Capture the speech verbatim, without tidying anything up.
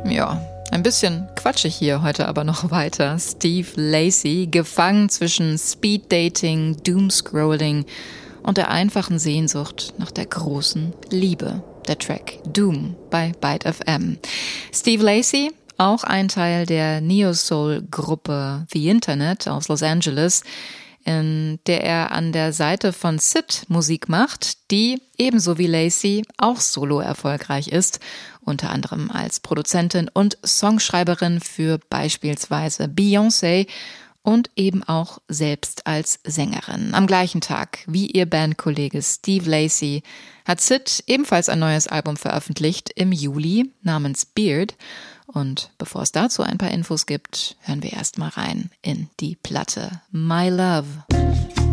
Ja, ein bisschen quatschig hier heute aber noch weiter. Steve Lacy, gefangen zwischen Speeddating, Doomscrolling und der einfachen Sehnsucht nach der großen Liebe. Der Track Doom bei Byte F M. Steve Lacy, auch ein Teil der Neo-Soul-Gruppe The Internet aus Los Angeles, in der er an der Seite von Syd Musik macht, die ebenso wie Lacy auch solo erfolgreich ist, unter anderem als Produzentin und Songschreiberin für beispielsweise Beyoncé und eben auch selbst als Sängerin. Am gleichen Tag wie ihr Bandkollege Steve Lacy hat Syd ebenfalls ein neues Album veröffentlicht im Juli namens Beard. Und bevor es dazu ein paar Infos gibt, hören wir erstmal rein in die Platte My Love.